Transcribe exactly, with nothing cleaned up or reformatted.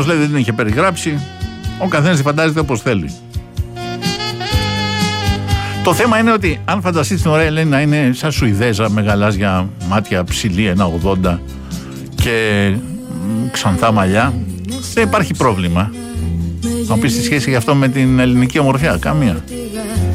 Μέγαρος λέει δεν την είχε περιγράψει. Ο καθένας τη φαντάζεται όπως θέλει. Το θέμα είναι ότι αν φανταστεί την ωραία Ελένη να είναι σαν Σουηδέζα με γαλάζια μάτια, ψηλή ένα ογδόντα και ξανθά μαλλιά, δεν υπάρχει πρόβλημα. Θα μου πεις τη σχέση γι' αυτό με την ελληνική ομορφιά, καμία.